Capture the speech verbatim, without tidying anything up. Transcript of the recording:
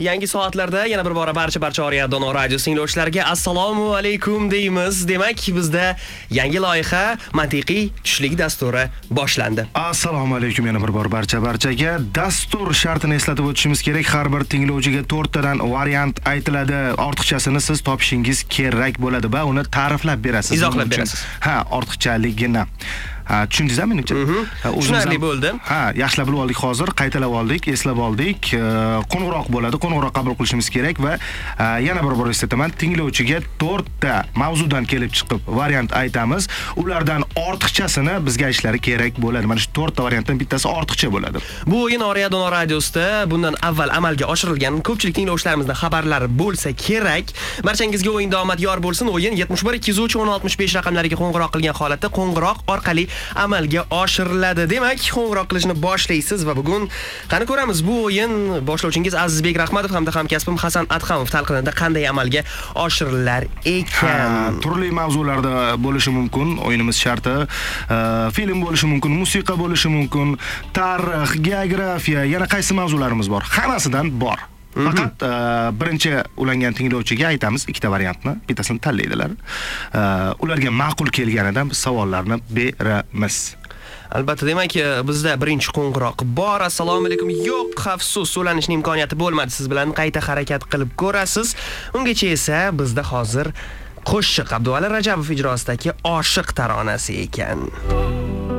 Yangi soatlarda yana bir bora barcha barcha Oriya Dono radio tinglovchilariga assalomu alaykum deymiz. Demak, bizda yangi loyiha mantiqiy tushlik dasturi boshlandi. Assalomu alaykum yana bir bor barcha barchaga. Dastur shartini eslatib o'tishimiz kerak. Har bir tinglovchiga to'rt tadan variant aytiladi. Ortiqchasini siz topishingiz kerak bo'ladi va uni ta'riflab berasiz. Izohlab berasiz. Ha, ortiqchaligini. Ha, tushundingizmi menimcha? Tushunarli bo'ldi. Ha, yaxshilab bilib oldik hozir, qaytalab oldik, eslab oldik. Qo'ng'iroq bo'ladi, qo'ng'iroq qabul qilishimiz kerak va yana bir bor eslataman, tinglovchiga to'rt ta mavzudan kelib chiqib variant aytamiz. Ulardan ortiqchasini bizga aytishlari kerak bo'ladi. Mana shu to'rt ta variantdan bittasi ortiqcha bo'ladi. Bu o'yin Oriya Dono radiosida bundan avval amalga oshirilgan, ko'pchilik tinglovchilarimizning xabarlari bo'lsa kerak. Barchangizga o'yinda omad yor bo'lsin. O'yin yetmish bir ikki yuz uch o'n oltmish besh raqamlariga qo'ng'iroq qilgan holatda qo'ng'iroq orqali amalga oshiriladi. Demak, qo'ng'iroq qilishni boshlaysiz va bugun qani ko'ramiz bu o'yin boshlovchingiz Azizbek Rahmatov hamda hamkasbim Hasan Adhamov talqinida qanday amalga oshirilar ekan. Turli mavzularda bo'lishi mumkin. O'yinimiz sharti film bo'lishi mumkin, musiqa bo'lishi mumkin, tarix, geografiya, yana qaysi mavzularimiz bor? Hammasidan bor. Faqat birinchi ulangan tinglovchiga aytamiz ikkita variantni, bittasini tanlaydilar. Ularga ma'qul kelganidan biz savollarni beramiz. Albatta, demak, bizda birinchi qo'ng'iroq bor. Assalomu alaykum. Yo'q, xavfsiz so'lanishning imkoniyati bo'lmadi. Siz bilan qayta harakat qilib ko'rasiz. Ungacha esa bizda hozir qo'shiq Abduvali Rajabov ijrosidagi Oshiq taronasi ekan.